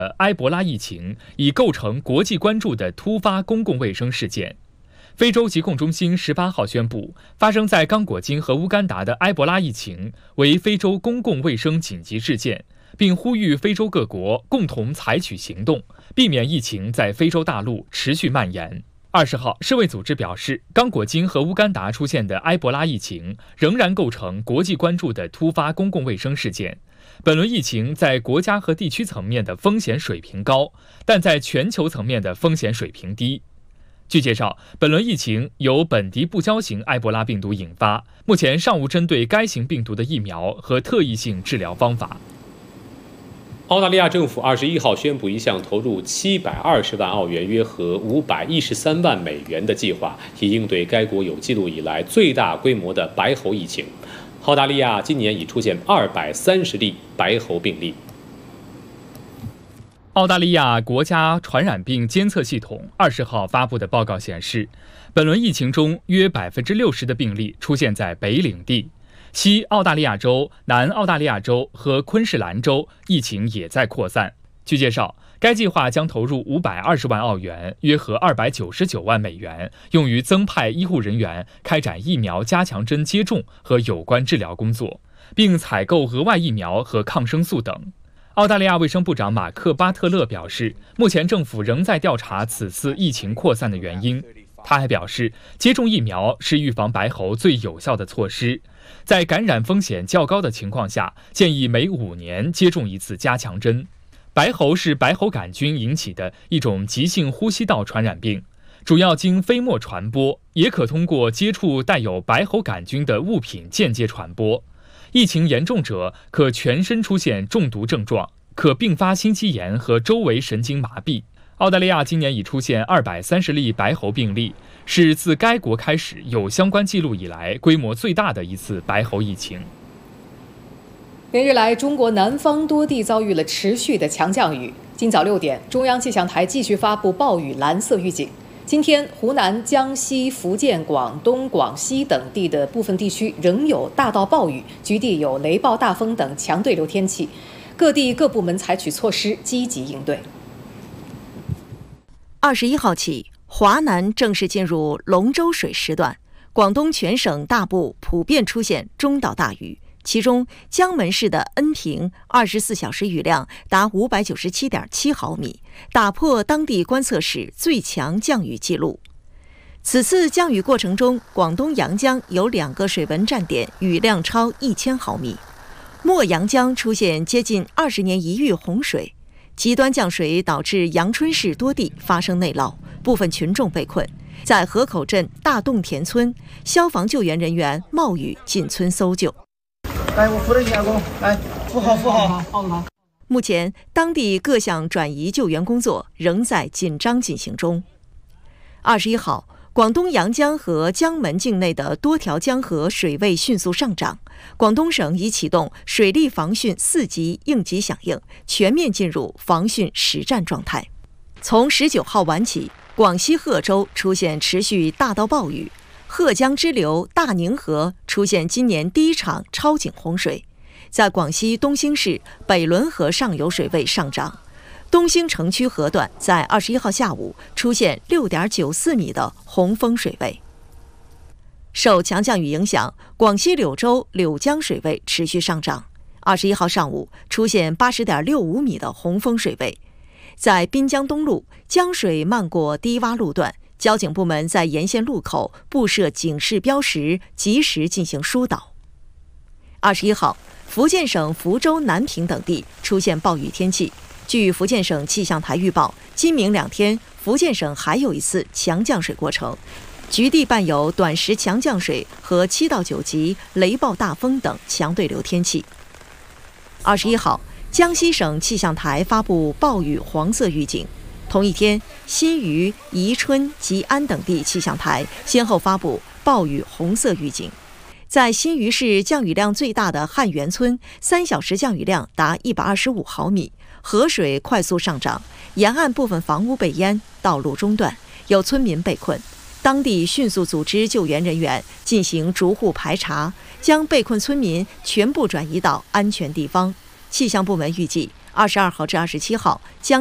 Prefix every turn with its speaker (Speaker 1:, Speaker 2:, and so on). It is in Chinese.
Speaker 1: 埃博拉疫情已构成国际关注的突发公共卫生事件。非洲疾控中心18号宣布，发生在刚果金和乌干达的埃博拉疫情为非洲公共卫生紧急事件，并呼吁非洲各国共同采取行动，避免疫情在非洲大陆持续蔓延。20号，世卫组织表示，刚果金和乌干达出现的埃博拉疫情仍然构成国际关注的突发公共卫生事件。本轮疫情在国家和地区层面的风险水平高，但在全球层面的风险水平低。据介绍，本轮疫情由本地不交型埃博拉病毒引发，目前尚无针对该型病毒的疫苗和特异性治疗方法。
Speaker 2: 澳大利亚政府21号宣布一项投入720万澳元（约合513万美元）的计划，以应对该国有记录以来最大规模的白喉疫情。澳大利亚今年已出现230例白喉病例。
Speaker 1: 澳大利亚国家传染病监测系统20号发布的报告显示，本轮疫情中约60%的病例出现在北领地。西澳大利亚州、南澳大利亚州和昆士兰州疫情也在扩散。据介绍，该计划将投入520万澳元（约合299万美元），用于增派医护人员开展疫苗加强针接种和有关治疗工作，并采购额外疫苗和抗生素等。澳大利亚卫生部长马克·巴特勒表示，目前政府仍在调查此次疫情扩散的原因。他还表示，接种疫苗是预防白喉最有效的措施。在感染风险较高的情况下，建议每5年接种一次加强针。白喉是白喉杆菌引起的一种急性呼吸道传染病，主要经飞沫传播，也可通过接触带有白喉杆菌的物品间接传播。疫情严重者可全身出现中毒症状，可并发心肌炎和周围神经麻痹。澳大利亚今年已出现230例白喉病例，是自该国开始有相关记录以来规模最大的一次白喉疫情。
Speaker 3: 连日来，中国南方多地遭遇了持续的强降雨。今早6点，中央气象台继续发布暴雨蓝色预警。今天，湖南、江西、福建、广东、广西等地的部分地区仍有大到暴雨，局地有雷暴大风等强对流天气。各地各部门采取措施，积极应对。
Speaker 4: 21号起，华南正式进入龙舟水时段，广东全省大部普遍出现中到大雨。其中，江门市的恩平24小时雨量达597.7毫米，打破当地观测史最强降雨记录。此次降雨过程中，广东阳江有2个水文站点雨量超1000毫米，墨阳江出现接近20年一遇洪水，极端降水导致阳春市多地发生内涝，部分群众被困。在河口镇大洞田村，消防救援人员冒雨进村搜救。
Speaker 5: 来，我扶着一下工，来，扶好。
Speaker 4: 目前，当地各项转移救援工作仍在紧张进行中。21号，广东阳江和江门境内的多条江河水位迅速上涨，广东省已启动水利防汛4级应急响应，全面进入防汛实战状态。从19号晚起，广西贺州出现持续大到暴雨。贺江支流大宁河出现今年第1场超警洪水，在广西东兴市北仑河上游水位上涨，东兴城区河段在21号下午出现6.94米的洪峰水位。受强降雨影响，广西柳州柳江水位持续上涨，21号上午出现80.65米的洪峰水位。在滨江东路，江水漫过低洼路段，交警部门在沿线路口布设警示标识，及时进行疏导。21号，福建省福州、南平等地出现暴雨天气。据福建省气象台预报，今明2天，福建省还有一次强降水过程，局地伴有短时强降水和7到9级雷暴大风等强对流天气。21号，江西省气象台发布暴雨黄色预警。同一天，新余、宜春、吉安等地气象台先后发布暴雨红色预警。在新余市降雨量最大的汉源村，3小时降雨量达125毫米，河水快速上涨，沿岸部分房屋被淹，道路中断，有村民被困。当地迅速组织救援人员进行逐户排查，将被困村民全部转移到安全地方。气象部门预计 22号至27号将